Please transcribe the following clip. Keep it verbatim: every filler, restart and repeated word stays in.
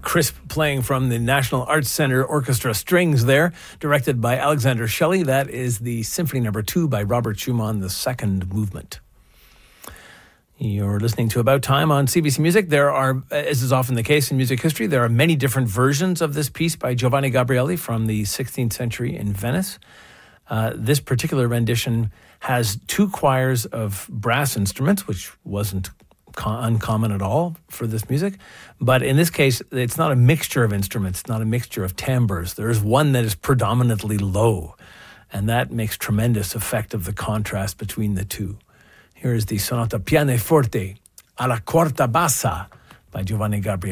crisp playing from the National Arts Centre Orchestra Strings there, directed by Alexander Shelley. That is the Symphony Number Two by Robert Schumann, the second movement. You're listening to About Time on C B C Music. There are, as is often the case in music history, there are many different versions of this piece by Giovanni Gabrieli from the sixteenth century in Venice. Uh, this particular rendition has two choirs of brass instruments, which wasn't con- uncommon at all for this music. But in this case, it's not a mixture of instruments, it's not a mixture of timbres. There's one that is predominantly low, and that makes tremendous effect of the contrast between the two. Here is the Sonata Pianoforte alla Quarta Bassa by Giovanni Gabrieli.